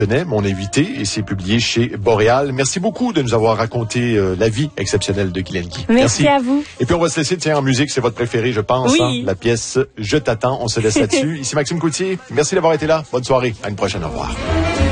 mon invité, et c'est publié chez Boréal. Merci beaucoup de nous avoir raconté la vie exceptionnelle de Guylaine Guy. Merci à vous. Et puis on va se laisser, tiens, en musique, c'est votre préféré, je pense, oui. la pièce « Je t'attends », on se laisse là-dessus. Ici Maxime Coutier, merci d'avoir été là, bonne soirée, à une prochaine, au revoir.